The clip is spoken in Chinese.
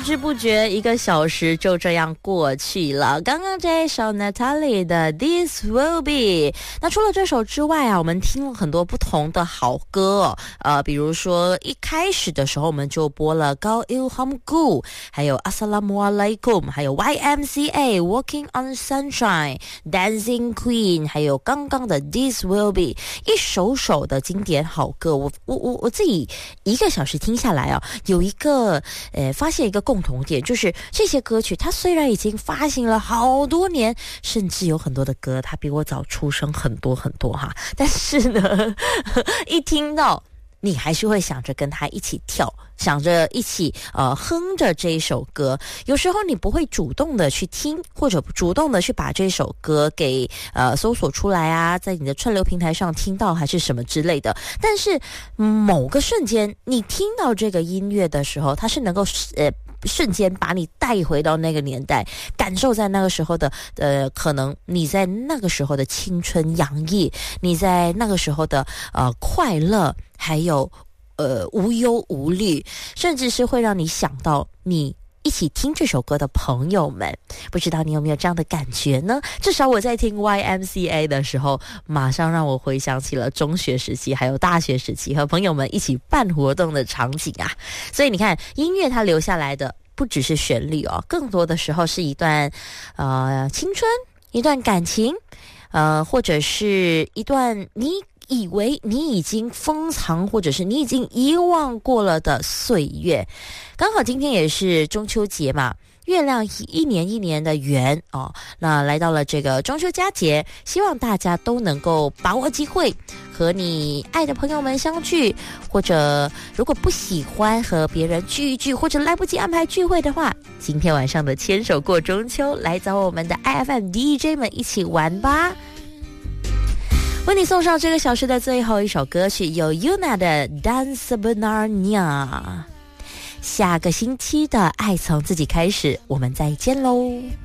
知不觉1个小时就这样过去了。刚刚这一首 Natalie 的 This Will Be， 那除了这首之外啊，我们听了很多不同的好歌比如说一开始的时候我们就播了高 Ilhamku， 还有 Assalamualaikum， 还有 YMCA Walking on Sunshine， Dancing Queen， 还有刚刚的 This Will Be， 一首首的经典好歌。我自己1个小时听下来有一个发现一个共同点，就是这些歌曲它虽然已经发行了好多年，甚至有很多的歌它比我早出生很多很多哈，但是呢一听到你还是会想着跟他一起跳，想着一起哼着这一首歌。有时候你不会主动的去听，或者主动的去把这首歌给搜索出来啊，在你的串流平台上听到还是什么之类的，但是某个瞬间你听到这个音乐的时候，它是能够瞬间把你带回到那个年代，感受在那个时候的可能你在那个时候的青春洋溢，你在那个时候的快乐，还有无忧无虑，甚至是会让你想到你一起听这首歌的朋友们。不知道你有没有这样的感觉呢？至少我在听 YMCA 的时候，马上让我回想起了中学时期还有大学时期和朋友们一起办活动的场景啊。所以你看，音乐它留下来的不只是旋律更多的时候是一段青春，一段感情，或者是一段你以为你已经封藏，或者是你已经遗忘过了的岁月。刚好今天也是中秋节嘛，月亮一年一年的圆那来到了这个中秋佳节，希望大家都能够把握机会和你爱的朋友们相聚，或者如果不喜欢和别人聚一聚，或者来不及安排聚会的话，今天晚上的牵手过中秋，来找我们的 IFM DJ 们一起玩吧。为你送上这个小时的最后一首歌曲，有 Yuna 的 Dan Sebenarnya。 下个星期的爱从自己开始，我们再见喽。